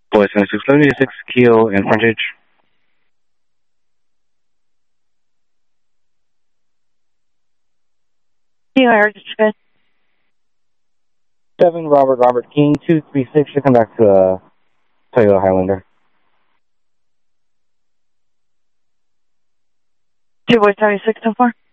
Boys 76 Keel and frontage. Yeah, I heard you good. 7 Robert King 236 should come back to Toyota Highlander. 2 Boy 76 so far.